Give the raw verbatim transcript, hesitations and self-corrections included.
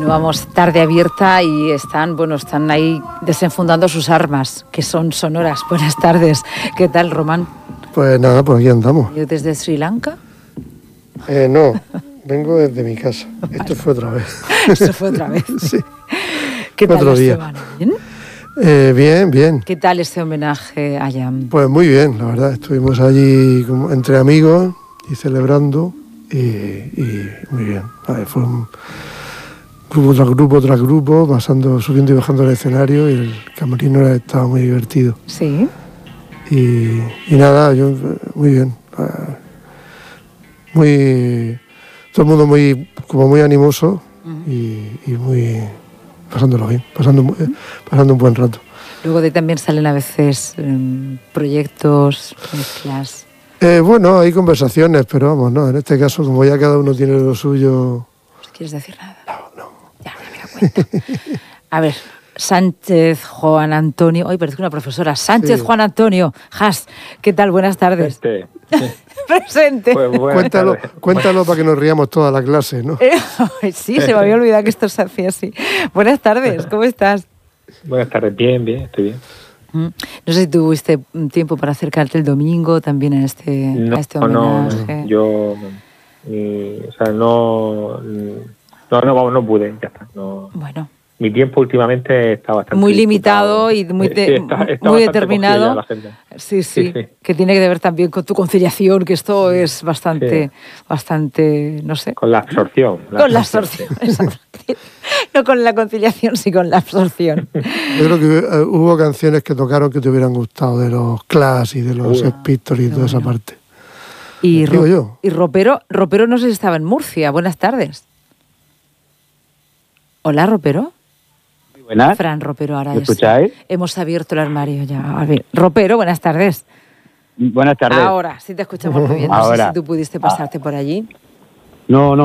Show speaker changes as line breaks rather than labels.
Continuamos tarde abierta y están, bueno, están ahí desenfundando sus armas, que son sonoras. Buenas tardes. ¿Qué tal, Román?
Pues nada, pues aquí andamos.
¿Yo desde Sri Lanka?
Eh, no, vengo desde mi casa. Esto fue otra vez.
Esto fue otra vez.
Sí.
¿Qué tal
Otro
la
día.
semana? ¿Bien?
Eh, bien, bien.
¿Qué tal este homenaje a Jan?
Pues muy bien, la verdad. Estuvimos allí como entre amigos y celebrando y, y muy bien. Vale, fue un grupo tras grupo tras grupo, pasando, subiendo y bajando el escenario y el camerino era- estaba muy divertido.
Sí.
Y, y nada, yo muy bien. Ah, Muy, todo el mundo muy, como muy animoso y, y muy pasándolo bien, pasando, un- eh, pasando un buen rato.
Luego de ahí también salen a veces em, proyectos, mezclas.
Eh, bueno, hay conversaciones, pero vamos, no, en este caso, como ya cada uno tiene lo suyo.
¿No quieres decir nada? No, no. Ya, ya me da cuenta. A ver, Sánchez Juan Antonio. Hoy parece una profesora. Sánchez
Sí.
Juan Antonio. Has, ¿qué tal? Buenas tardes.
Este,
Presente.
pues buenas
Cuéntalo,
tardes.
cuéntalo para que nos riamos toda la clase, ¿no?
Eh, sí, se me había olvidado que esto se hacía así. Buenas tardes, ¿cómo estás?
Buenas tardes, bien, bien, estoy bien.
Mm, No sé si tuviste mm, tiempo para acercarte el domingo también a este,
No,
a este
no, no,
homenaje.
yo, mm, o sea, no, mm, no, no, vamos, no pude, ya está. No.
Bueno,
Mi tiempo últimamente está bastante
muy limitado y muy,
Sí,
de-
está- está
muy
bastante
determinado.
cogida ya la agenda.
Sí, sí,
Sí, sí.
que tiene que ver también con tu conciliación, que esto es bastante, bastante, no sé,
Con la absorción.
con la absorción. exacto. No con la conciliación, sí con la absorción.
Yo creo que eh, hubo canciones que tocaron que te hubieran gustado, de los Clash y de los
Uy.
Sex Pistols y
Qué
toda esa
bueno.
parte.
Y,
Digo
Ro-
yo.
y Ropero, Ropero no sé si estaba en Murcia. Buenas tardes. Hola, Ropero.
Buenas,
Fran Ropero, ahora
¿me
es.
escucháis?
Hemos abierto el armario ya. A ver, Ropero, buenas tardes.
Buenas tardes.
Ahora sí te escuchamos muy bien. No sé
Ahora.
si tú pudiste pasarte por allí.
No, no.